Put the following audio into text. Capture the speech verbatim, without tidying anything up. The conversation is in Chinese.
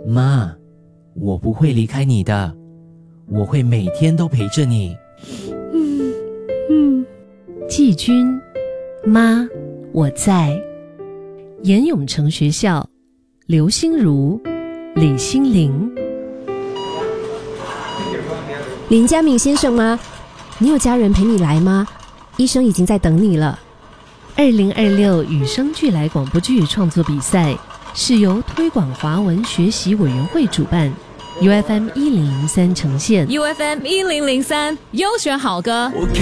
妈，我不会离开你的，我会每天都陪着你。 嗯嗯， 季军，妈，我在。严永成学校，刘心如、李心凌。 林家敏先生吗？你有家人陪你来吗？医生已经在等你了。 二零二六与生俱来广播剧创作比赛是由推广华文学习委员会主办， U F M 一零零三呈现。 U F M 一零零三优选好歌。 我看